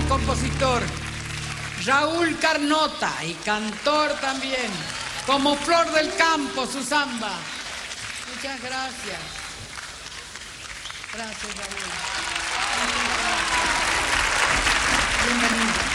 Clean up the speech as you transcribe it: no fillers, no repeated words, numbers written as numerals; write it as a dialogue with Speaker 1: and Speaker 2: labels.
Speaker 1: compositor. Raúl Carnota, y cantor también, como Flor del Campo, su samba. Muchas gracias. Gracias, Raúl. Bienvenido.